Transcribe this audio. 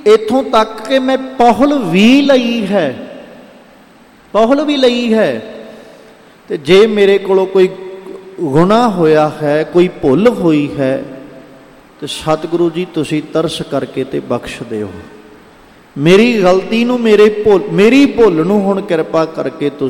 ਇੱਥੋਂ ਤੱਕ ਕਿ ਮੈਂ ਪਹੁਲ ਵੀ ਲਈ ਹੈ, ਪਹੁਲ ਵੀ ਲਈ ਹੈ। ਅਤੇ ਜੇ ਮੇਰੇ ਕੋਲੋਂ ਕੋਈ ਗੁਨਾਹ ਹੋਇਆ ਹੈ, ਕੋਈ ਭੁੱਲ ਹੋਈ ਹੈ, ਅਤੇ ਸਤਿਗੁਰੂ ਜੀ ਤੁਸੀਂ ਤਰਸ ਕਰਕੇ ਅਤੇ ਬਖਸ਼ ਦਿਓ। ਮੇਰੀ ਗਲਤੀ ਨੂੰ, ਮੇਰੀ ਭੁੱਲ ਨੂੰ ਹੁਣ ਕਿਰਪਾ ਕਰਕੇ ਤੁਸੀਂ